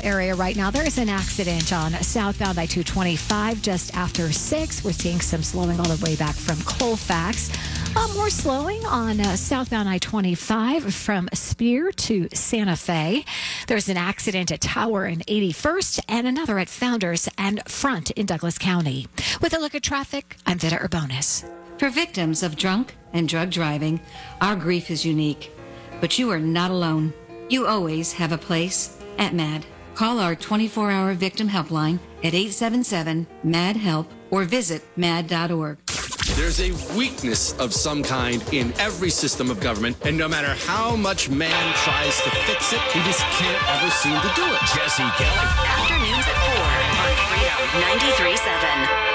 area right now. There is an accident on southbound I-225 just after 6. We're seeing some slowing all the way back from Colfax. More slowing on southbound I-25 from Spear to Santa Fe. There's an accident at Tower and 81st and another at Founders and Front in Douglas County. With a look at traffic, I'm Vita Urbonis. For victims of drunk and drug driving, our grief is unique. But you are not alone. You always have a place at MAD. Call our 24-hour victim helpline at 877-MAD-HELP or visit mad.org. There's a weakness of some kind in every system of government, and no matter how much man tries to fix it, he just can't ever seem to do it. Jesse Kelly. Afternoons at 4 on Freedom 93.7.